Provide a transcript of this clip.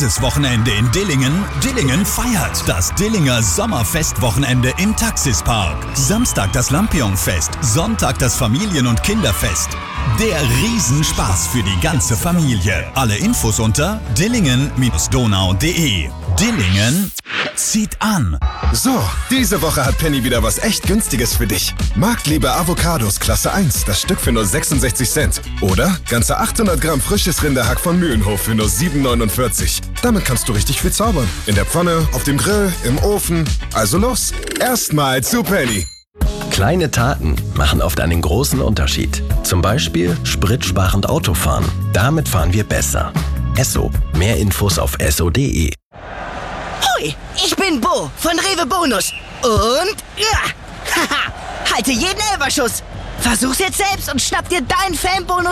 Dieses Wochenende in Dillingen. Dillingen feiert das Dillinger Sommerfestwochenende im Taxispark. Samstag das Lampion-Fest, Sonntag das Familien- und Kinderfest. Der Riesenspaß für die ganze Familie. Alle Infos unter dillingen-donau.de. Dillingen zieht an. So, diese Woche hat Penny wieder was echt Günstiges für dich. Marktliebe Avocados Klasse 1, das Stück für nur 66 Cent. Oder ganze 800 Gramm frisches Rinderhack von Mühlenhof für nur 7,49. Damit kannst du richtig viel zaubern. In der Pfanne, auf dem Grill, im Ofen. Also los, erstmal zu Penny. Kleine Taten machen oft einen großen Unterschied. Zum Beispiel spritsparend Autofahren. Damit fahren wir besser. Esso. Mehr Infos auf esso.de. Hoi, ich bin Bo von Rewe Bonus. Und ja, haha, halte jeden Elferschuss. Versuch's jetzt selbst und schnapp dir deinen Fanbonus